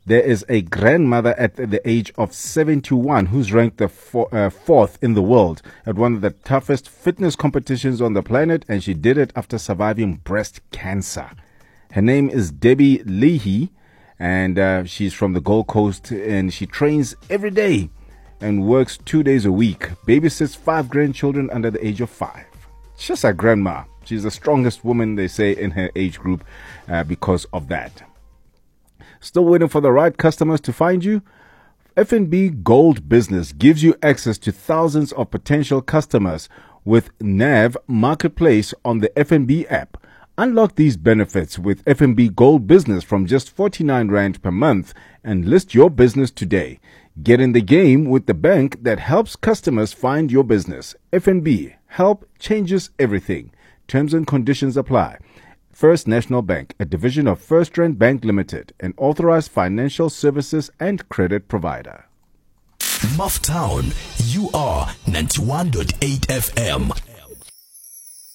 There is a grandmother at the age of 71 who's ranked the fourth in the world at one of the toughest fitness competitions on the planet, and she did it after surviving breast cancer. Her name is Debbie Leahy, and she's from the Gold Coast, and she trains every day and works 2 days a week, babysits 5 grandchildren under the age of 5. It's just a grandma. She's the strongest woman, they say, in her age group because of that. Still waiting for the right customers to find you? FNB Gold Business gives you access to thousands of potential customers with NAV Marketplace on the FNB app. Unlock these benefits with FNB Gold Business from just 49 Rand per month and list your business today. Get in the game with the bank that helps customers find your business. FNB, help changes everything. Terms and conditions apply. First National Bank, a division of FirstRand Bank Limited, an authorized financial services and credit provider. Mufftown, you are 91.8 FM.